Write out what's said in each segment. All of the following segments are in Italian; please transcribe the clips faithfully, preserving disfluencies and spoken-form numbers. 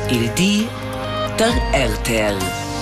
Il di der R T L.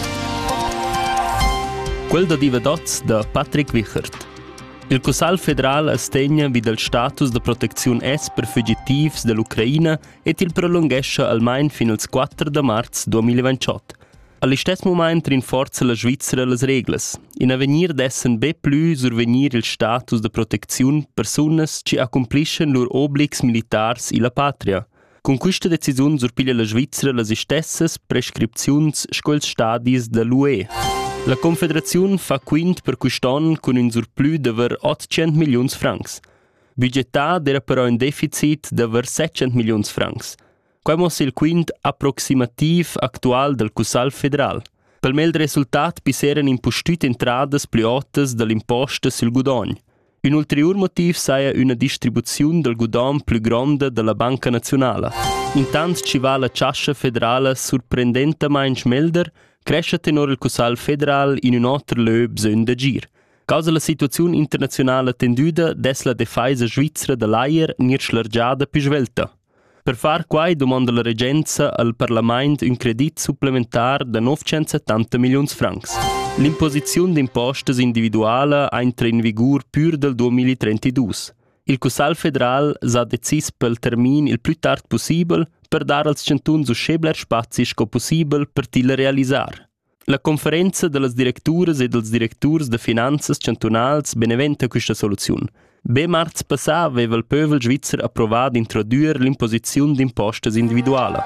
Quel da diva dots da Patrick Wichert. Il Cussal federal astegna vid il status de protezione S per fuggitivs dell'Ucraina et il prolungescha almain fin al quattro de marz duemilaventotto. All'istess moment rinforza la Svizzera las reglas. In avenir dessen be plü survenir il status de protezione personas ci accomplischen lur obligs militars in la patria. Con questa decisione surpiglia la Svizzera las istessas prescripziuns scoils stadis dell'U E. La Confederazione fa quint per quest'anno con un surplus di over ottocento milioni francs. Budgetà era però un deficit di over settecento milioni francs. Quemo il quint approximativ actual del Cussal federal. Per me il risultato piseren impostute entradas più altas dell'imposta sul guadagno. Un ulterior motiv sia una distribuzione del guadagno più grande della Banca Nazionale. Intanto ci va la ciascia federale sorprendentemente smelder, cresce tenor il Cussal federal in un altro löb bisogno da gir. Causa la situazione internazionale tenduda, des la defaisa svizzera dell'Aier nir schlargiada più svelta. Per far quai domanda la regenza al Parlament un credit supplementar da novecentosettanta milioni francs. L'imposizione d'impostes individuale entra in vigor pur del duemilatrentadue. Il Cussal federal s'ha decis pel termin il più tard possibile per dare als cantuns uscebler spazi sco possibile per tila realisar. La conferenza delle diretturas e dels directurs de finanzas cantonals beneventa questa soluzione. Be marz passà aveva il pövel svizzer approvato introdurre l'imposizione d'impostes individuale.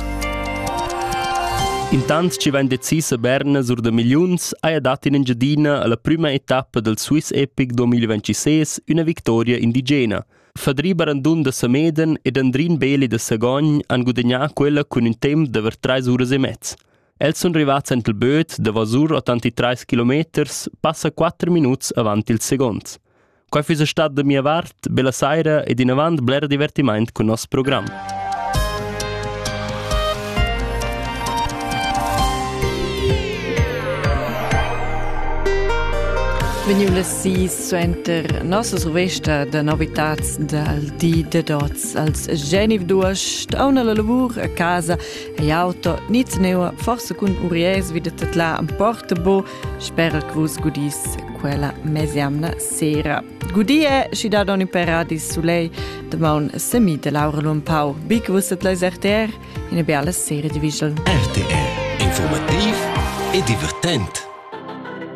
Intanto ci va decis a Berna sur de milions ha dat in Engiadina alla prima etappa del Swiss Epic duemilaventisei una vittoria indigena. Fadri Barandun de Sameden ed Andrin Beli de Sagogn han guadagnà quella con un tempo de ver tre ore e mezz. Els son rivats ent il böt de vasur ottantatré chilometers, passa quattro minuti avanti il secondo. Quai fisa stat de mia vart, bella saira ed in avant bler divertiment con nos program. Veniu las sis suenter nostra survesta de novitats del di de dots als geniv duas auna la lavur a casa e auto nit neua forse cun uries vida tatla am portabo spera che vos gudis quella mesiamna sera gudie si da doni per radis sulei de maun semi de Laura Lumpau big wusset les R T R in a biala sera di visual R T R informativ e divertent.